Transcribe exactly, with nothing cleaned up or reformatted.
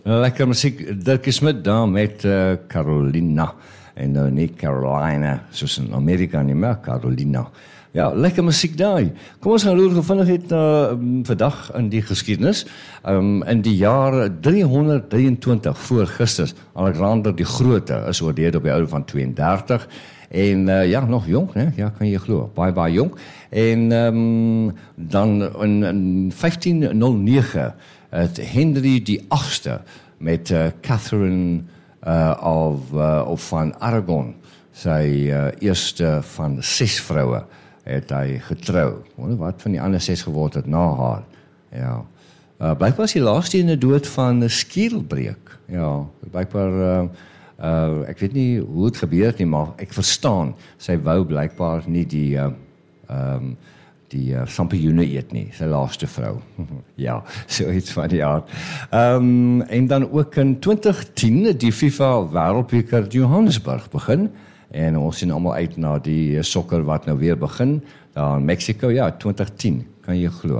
Lekker muziek, Dirkie Smit daar met uh, Carolina. En nou nie Carolina, soos in Amerika nie, maar Carolina. Ja, lekker muziek daar. Kom ons gaan loer gevindig het na um, vandag in die geskiedenis. Um, in die jaar driehonderddrieëntwintig voor Christus, Alexander die Grote is oorlede op die oude van tweeëndertig. En uh, ja, nog jong, hè? Ja, kan jy glo, baie, baie jong. En um, dan in, in vyftien nul nege het Henry die Agste met uh, Catherine uh, of, uh, of van Aragon, sy uh, eerste van ses vroue, het hy getrou. Wat van die ander ses geword het na haar. Ja. Uh, blijkbaar is die laaste ene dood van skielbreek. Ja, blijkbaar, uh, uh, ek weet nie hoe het gebeur het nie, maar ek verstaan, sy wou blijkbaar nie die, uh, um, die uh, sampioene eet nie, sy laaste vrou. Ja, so iets van die aard. Um, en dan ook in twintig tien, die FIFA Wêreldbeker Johannesburg begin, en ons sien allemaal uit na die sokker wat nou weer begin, daar in Mexico, ja, twintig tien, kan jy glo.